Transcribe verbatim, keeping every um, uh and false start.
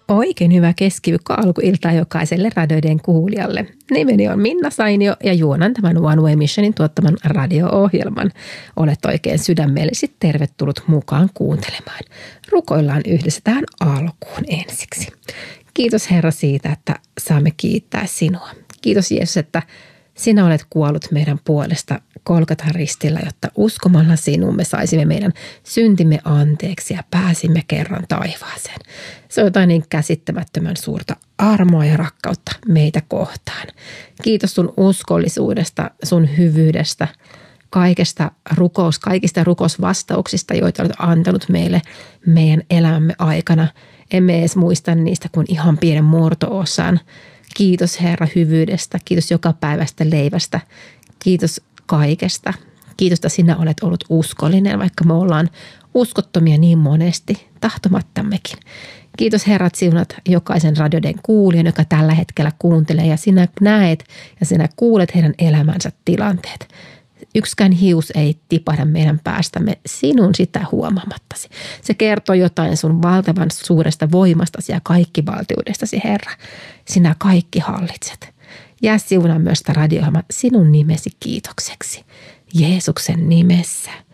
Oikein hyvää keskiviikko alkuiltaa jokaiselle radioiden kuulijalle. Nimeni on Minna Sainio ja juonan tämän One Way Missionin tuottaman radio-ohjelman. Olet oikein sydämellisesti tervetullut mukaan kuuntelemaan. Rukoillaan yhdessä tähän alkuun ensiksi. Kiitos Herra siitä, että saamme kiittää sinua. Kiitos Jeesus, että sinä olet kuollut meidän puolesta Golgatan ristillä, jotta uskomalla sinuun me saisimme meidän syntimme anteeksi ja pääsimme kerran taivaaseen. Se on jotain niin käsittämättömän suurta armoa ja rakkautta meitä kohtaan. Kiitos sun uskollisuudesta, sun hyvyydestä, kaikesta rukous, kaikista rukousvastauksista, joita olet antanut meille meidän elämämme aikana. Emme edes muista niistä kuin ihan pienen murto-osan. Kiitos Herra hyvyydestä, kiitos joka päivästä leivästä, kiitos kaikesta. Kiitos, että sinä olet ollut uskollinen, vaikka me ollaan uskottomia niin monesti, tahtomattammekin. Kiitos Herra, että siunat jokaisen radioiden kuulijan, joka tällä hetkellä kuuntelee ja sinä näet ja sinä kuulet heidän elämänsä tilanteet. Yksikään hius ei tipahda meidän päästämme sinun sitä huomaamattasi. Se kertoo jotain sun valtavan suuresta voimastasi ja kaikkivaltiudestasi, Herra. Sinä kaikki hallitset. Jää siunaa myös sitä radio-ohjelma sinun nimesi kiitokseksi. Jeesuksen nimessä.